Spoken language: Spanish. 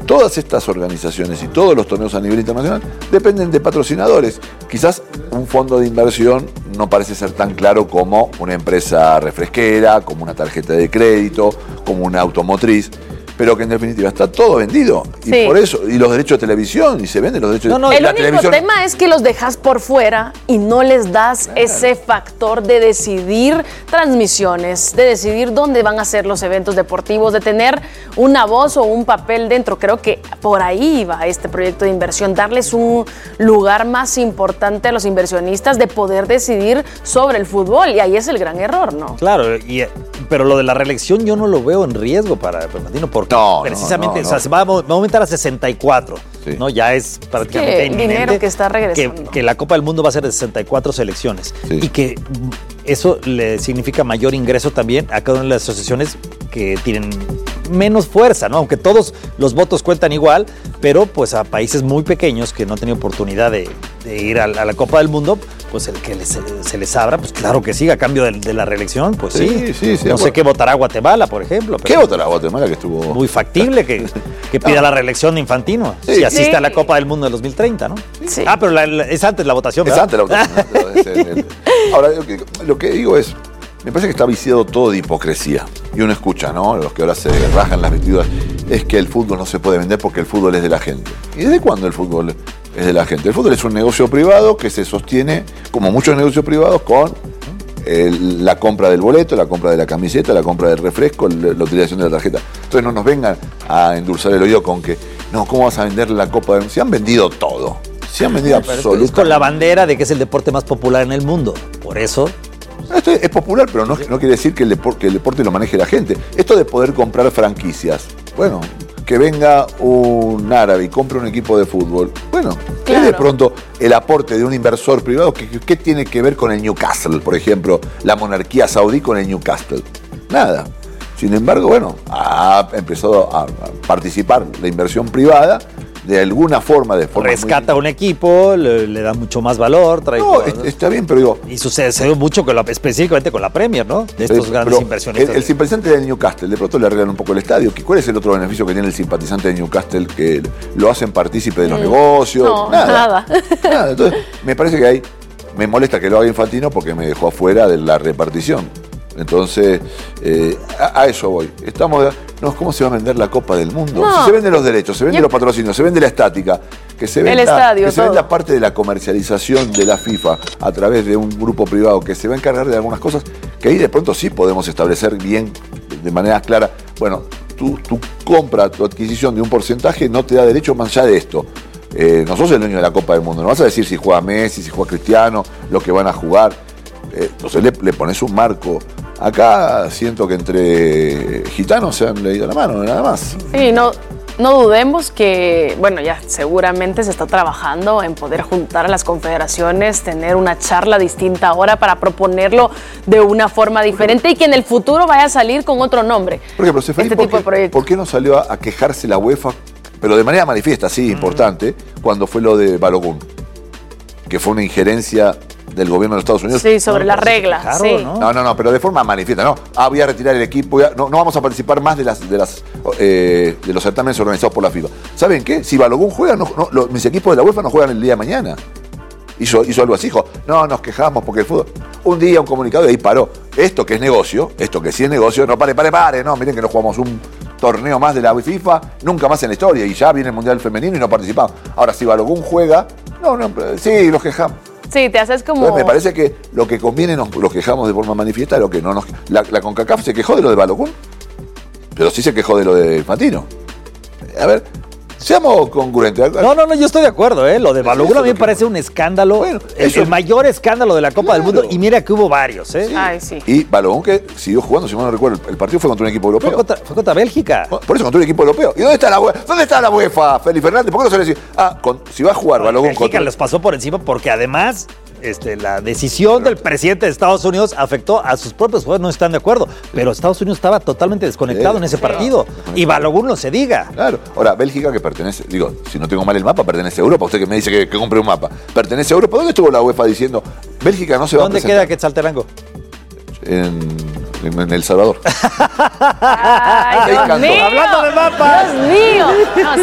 todas estas organizaciones y todos los torneos a nivel internacional dependen de patrocinadores. Quizás un fondo de inversión no parece ser tan claro como una empresa refresquera, como una tarjeta de crédito, como una automotriz, pero que en definitiva está todo vendido. Y sí. Por eso, y los derechos de televisión, y se venden los derechos de televisión. El único tema es que los dejas por fuera y no les das ese factor de decidir transmisiones, de decidir dónde van a ser los eventos deportivos, de tener una voz o un papel dentro. Creo que por ahí va este proyecto de inversión, darles un lugar más importante a los inversionistas de poder decidir sobre el fútbol, y ahí es el gran error, ¿no? Claro, pero lo de la reelección yo no lo veo en riesgo para Fernandino, porque precisamente o sea, se va a aumentar a 64, sí. ¿No? Ya es prácticamente inminente dinero que está regresando. Que la Copa del Mundo va a ser de 64 selecciones, sí. Y que eso le significa mayor ingreso también a cada una de las asociaciones que tienen menos fuerza, ¿no? Aunque todos los votos cuentan igual, pero pues a países muy pequeños que no han tenido oportunidad de ir a la Copa del Mundo, pues el que se les abra, pues claro que sí, a cambio de la reelección, pues sí. No sé qué votará Guatemala, por ejemplo. ¿Qué votará Guatemala que estuvo? Muy factible que pida la reelección de Infantino, si asiste a la Copa del Mundo de 2030, ¿no? Sí. Ah, pero es antes la votación, ¿verdad? Es antes la votación. Ahora, lo que digo es, me parece que está viciado todo de hipocresía. Y uno escucha, ¿no? Los que ahora se rajan las vestiduras, es que el fútbol no se puede vender porque el fútbol es de la gente. ¿Y desde cuándo el fútbol es de la gente? El fútbol es un negocio privado que se sostiene, como muchos negocios privados, con la compra del boleto, la compra de la camiseta, la compra del refresco, la utilización de la tarjeta. Entonces no nos vengan a endulzar el oído con que, no, ¿cómo vas a vender la Copa del Mundo? Se han vendido todo. Se han vendido absolutamente. Es con la bandera de que es el deporte más popular en el mundo. Por eso... Esto es popular, pero no quiere decir que el deporte lo maneje la gente. Esto de poder comprar franquicias, bueno, que venga un árabe y compre un equipo de fútbol, bueno, claro. Es de pronto el aporte de un inversor privado. ¿Qué tiene que ver con el Newcastle, por ejemplo, la monarquía saudí con el Newcastle? Nada. Sin embargo, bueno, ha empezado a participar la inversión privada de alguna forma, rescata un equipo, le da mucho más valor, trae está bien, pero digo... Y sucede mucho específicamente con la Premier, ¿no? De estos grandes inversionistas. El simpatizante del Newcastle, de pronto le arreglan un poco el estadio. ¿Cuál es el otro beneficio que tiene el simpatizante de Newcastle? Que lo hacen partícipe de los negocios. No, nada. Entonces, me parece que ahí me molesta que lo haga Infantino porque me dejó afuera de la repartición. Entonces, a eso voy. ¿Cómo se va a vender la Copa del Mundo? No. Si se venden los derechos, se venden los patrocinios, se vende la estática, que se venda, el estadio, que se venda parte de la comercialización de la FIFA a través de un grupo privado que se va a encargar de algunas cosas, que ahí de pronto sí podemos establecer bien, de manera clara, bueno, tu compra, tu adquisición de un porcentaje no te da derecho más allá de esto. No sos el dueño de la Copa del Mundo, no vas a decir si juega Messi, si juega Cristiano, lo que van a jugar. Entonces le pones un marco. Acá siento que entre gitanos se han leído la mano, nada más. Sí, no dudemos que, bueno, ya seguramente se está trabajando en poder juntar a las confederaciones, tener una charla distinta ahora para proponerlo de una forma diferente y que en el futuro vaya a salir con otro nombre. Por ejemplo, tipo de proyectos. ¿Por qué no salió a quejarse la UEFA, pero de manera manifiesta, sí, importante, cuando fue lo de Balogun? Que fue una injerencia del gobierno de Estados Unidos. Sí, sobre las reglas. Sí. No, pero de forma manifiesta, ¿no? Voy a retirar el equipo, no vamos a participar más de los certámenes organizados por la FIFA. ¿Saben qué? Si Balogun juega, mis equipos de la UEFA no juegan el día de mañana. Hizo algo así, dijo, no, nos quejamos porque el fútbol... Un día un comunicado y ahí paró. Esto que es negocio, esto que sí es negocio, no, pare, no, miren que no jugamos un torneo más de la FIFA, nunca más en la historia, y ya viene el Mundial Femenino y no participamos. Ahora, si Balogun juega, sí, nos quejamos. Sí, te haces como... Entonces, me parece que lo que conviene nos quejamos de forma manifiesta, lo que no nos... La CONCACAF se quejó de lo de Balogun, pero sí se quejó de lo de Infantino. A ver, seamos congruentes. No, yo estoy de acuerdo, ¿eh? Lo de Balogun a mí me parece un escándalo, bueno, el mayor escándalo de la Copa del Mundo, y mira que hubo varios, ¿eh? Sí. Ay, sí. Y Balogun que siguió jugando, si mal no recuerdo, el partido fue contra un equipo europeo. Fue contra Bélgica. Por eso, contra un equipo europeo. ¿Y dónde está la UEFA, Félix Fernández? ¿Por qué no se le dice? Si va a jugar Balogun Bélgica contra... les pasó por encima porque además... la decisión del presidente de Estados Unidos afectó a sus propios jugadores, no están de acuerdo, pero Estados Unidos estaba totalmente desconectado en ese partido, y Balogun no se diga. Claro, ahora Bélgica que pertenece, si no tengo mal el mapa, pertenece a Europa, usted que me dice que compre un mapa, pertenece a Europa. ¿Dónde estuvo la UEFA diciendo, Bélgica no se va a presentar? ¿Dónde queda Quetzaltenango? En El Salvador. Ay, Dios mío. Hablando de mapas. Dios mío.